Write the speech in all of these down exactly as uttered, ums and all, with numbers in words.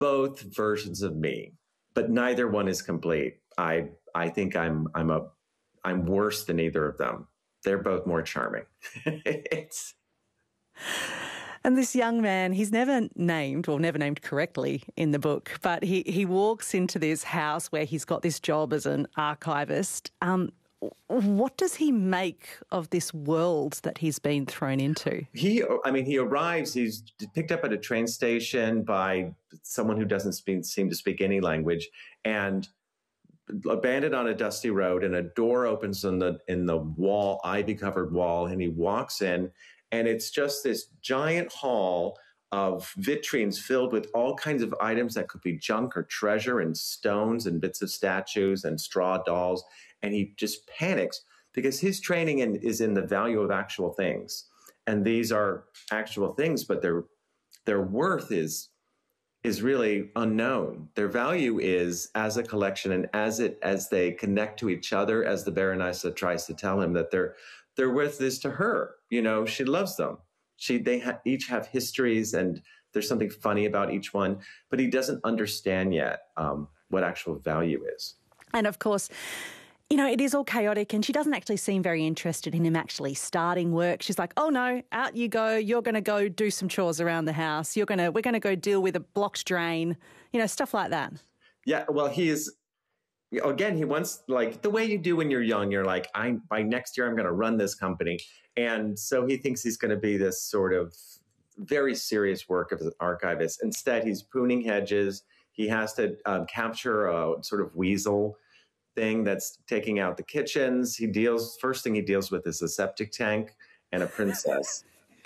both versions of me, but neither one is complete. I I think I'm I'm a I'm worse than either of them. They're both more charming. it's And this young man, he's never named, or never named correctly in the book, but he, he walks into this house where he's got this job as an archivist. Um, what does he make of this world that he's been thrown into? He, I mean, he arrives, he's picked up at a train station by someone who doesn't speak, seem to speak any language, and abandoned on a dusty road, and a door opens in the in the wall, ivy-covered wall, and he walks in, and it's just this giant hall of vitrines filled with all kinds of items that could be junk or treasure, and stones and bits of statues and straw dolls. And he just panics because his training in, is in the value of actual things. And these are actual things, but their their worth is is really unknown. Their value is as a collection, and as it as they connect to each other, as the Baronessa tries to tell him that their their worth is to her. You know, she loves them. She they ha- each have histories, and there's something funny about each one, but he doesn't understand yet um, what actual value is. And of course, you know, it is all chaotic, and she doesn't actually seem very interested in him actually starting work. She's like, oh no, out you go. You're going to go do some chores around the house. You're going to, we're going to go deal with a blocked drain, you know, stuff like that. Yeah. Well, he is, again, he wants, like the way you do when you're young, you're like, I, by next year, I'm going to run this company. And so he thinks he's going to be this sort of very serious work of an archivist. Instead, he's pruning hedges. He has to um, capture a sort of weasel thing that's taking out the kitchens. He deals, first thing he deals with is a septic tank and a princess.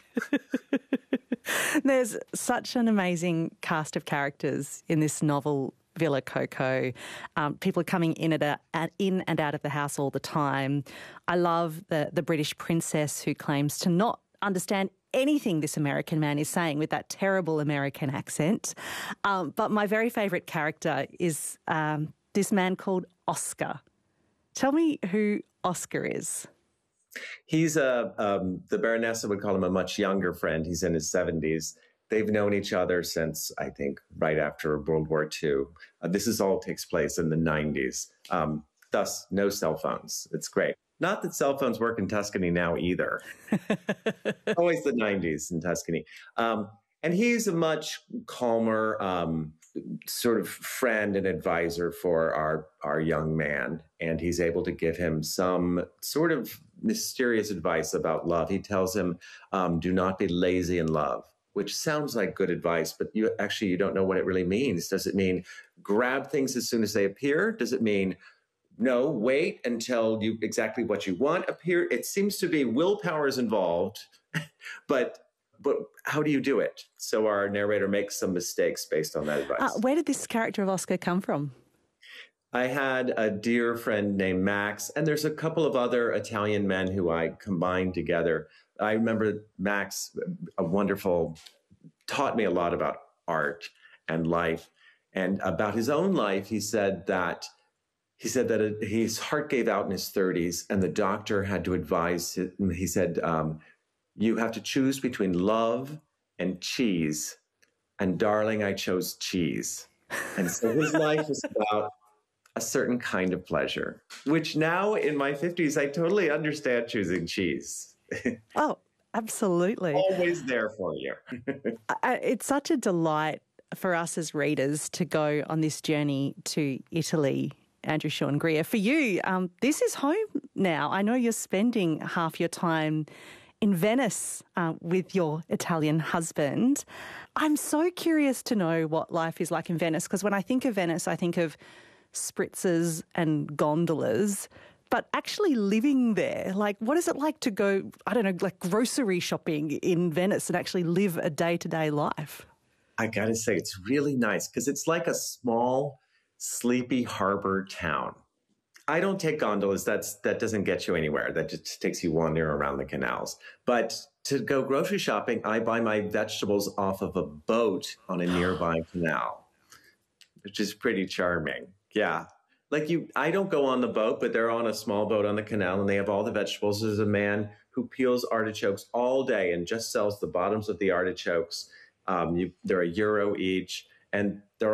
There's such an amazing cast of characters in this novel, Villa Coco. Um, people are coming in, at a, in and out of the house all the time. I love the, the British princess who claims to not understand anything this American man is saying with that terrible American accent. Um, but my very favourite character is um, this man called Oscar. Tell me who Oscar is. He's a, um, the Baronessa would call him a much younger friend. He's in his seventies. They've known each other since, I think, right after World War Two. Uh, this is all takes place in the nineties. Um, thus, no cell phones. It's great. Not that cell phones work in Tuscany now either. Always the nineties in Tuscany. Um, and he's a much calmer um, sort of friend and advisor for our, our young man. And he's able to give him some sort of mysterious advice about love. He tells him, um, do not be lazy in love, which sounds like good advice, but you actually, you don't know what it really means. Does it mean grab things as soon as they appear? Does it mean, no, wait until you exactly what you want appear? It seems to be willpower is involved, but but how do you do it? So our narrator makes some mistakes based on that advice. Uh, where did this character of Oscar come from? I had a dear friend named Max, and there's a couple of other Italian men who I combined together. I remember Max, a wonderful, taught me a lot about art and life. And about his own life, he said that He said that it, his heart gave out in his thirties, and the doctor had to advise him. He said, um, you have to choose between love and cheese. And darling, I chose cheese. And so his life is about a certain kind of pleasure, which now in my fifties, I totally understand choosing cheese. Oh, absolutely. Always there for you. It's such a delight for us as readers to go on this journey to Italy. Andrew Sean Greer, for you, um, this is home now. I know you're spending half your time in Venice uh, with your Italian husband. I'm so curious to know what life is like in Venice, because when I think of Venice, I think of spritzers and gondolas, but actually living there, like what is it like to go, I don't know, like grocery shopping in Venice and actually live a day-to-day life? I got to say, it's really nice because it's like a small sleepy harbor town. I don't take gondolas. That's that doesn't get you anywhere. That just takes you wandering around the canals. But to go grocery shopping, I buy my vegetables off of a boat on a nearby canal, which is pretty charming. Yeah. Like you, I don't go on the boat, but they're on a small boat on the canal and they have all the vegetables. There's a man who peels artichokes all day and just sells the bottoms of the artichokes. Um, you, they're a euro each. and they're